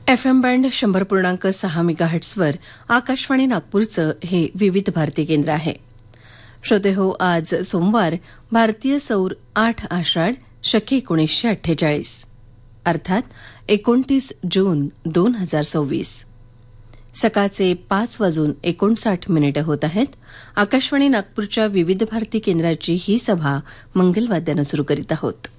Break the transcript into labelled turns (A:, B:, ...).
A: FM band 100.6 मेगाहर्ट्झवर Akashvani नागपूरचं हे विविध भारती केंद्र आहे. श्रोते हो, आज सोमवार भारतीय सौर 8 आषाढ शके 1948 अर्थात 29 जून 2026. सकाळचे 5:59 होत आहेत. आकाशवाणी नागपूरच्या विविध भारती केंद्राची ही सभा मंगलवाद्यानं सुरू करीत आहोत.